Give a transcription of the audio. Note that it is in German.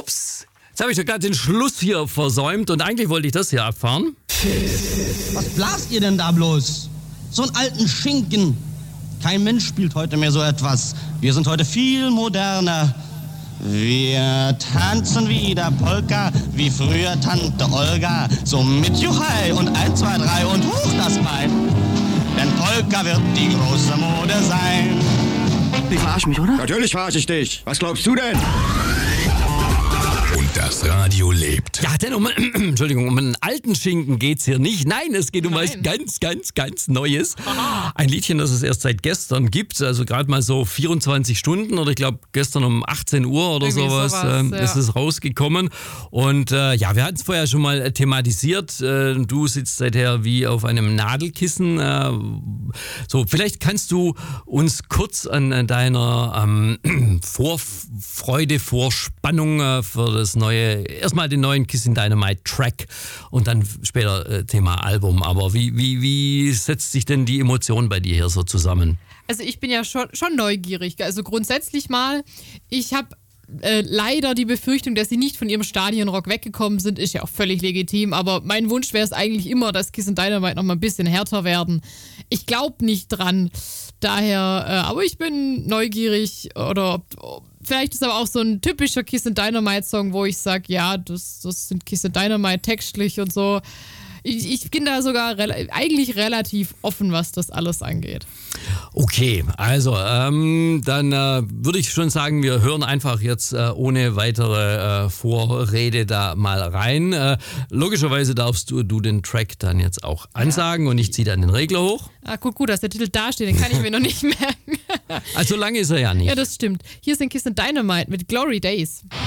Ups, jetzt habe ich doch gerade den Schluss hier versäumt und eigentlich wollte ich das hier abfahren. Was blast ihr denn da bloß? So einen alten Schinken. Kein Mensch spielt heute mehr so etwas. Wir sind heute viel moderner. Wir tanzen wieder Polka, wie früher Tante Olga. So mit Juchai und 1, 2, 3 und hoch das Bein. Denn Polka wird die große Mode sein. Die verarschen mich, oder? Natürlich verarsche ich dich. Was glaubst du denn? Und das Radio lebt. Ja, denn Entschuldigung, um einen alten Schinken geht's hier nicht. Nein, es geht um was ganz Neues. Ein Liedchen, das es erst seit gestern gibt, also gerade mal so 24 Stunden oder ich glaube gestern um 18 Uhr oder sowas ist es rausgekommen. Und ja, wir hatten es vorher schon mal thematisiert. Du sitzt seither wie auf einem Nadelkissen. So, vielleicht kannst du uns kurz an deiner Vorfreude, Vorspannung für das neue, erstmal den neuen Kissin Dynamite Track und dann später Thema Album. Aber wie setzt sich denn die Emotion bei dir hier so zusammen? Also ich bin ja schon neugierig. Also grundsätzlich mal, ich habe leider die Befürchtung, dass sie nicht von ihrem Stadionrock weggekommen sind, ist ja auch völlig legitim, aber mein Wunsch wäre es eigentlich immer, dass Kissin Dynamite noch mal ein bisschen härter werden. Ich glaube nicht dran, daher, aber ich bin neugierig oder vielleicht ist aber auch so ein typischer Kissin Dynamite Song, wo ich sage, ja, das sind Kissin Dynamite textlich und so. Ich bin da sogar eigentlich relativ offen, was das alles angeht. Okay, also dann würde ich schon sagen, wir hören einfach jetzt ohne weitere Vorrede da mal rein. Logischerweise darfst du den Track dann jetzt auch ansagen und ich ziehe dann den Regler hoch. Ah, gut, dass der Titel da steht, den kann ich mir noch nicht merken. Also lange ist er ja nicht. Ja, das stimmt. Hier sind Kissin Dynamite mit Glory Days.